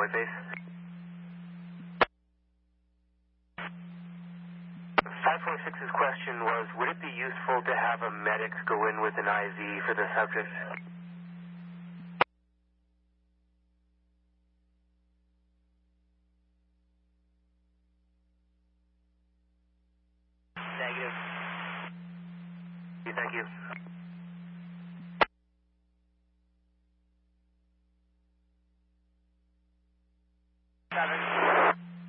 Whiteface. 546's question was, would it be useful to have a medic go in with an IV for the subject? Negative. Thank you.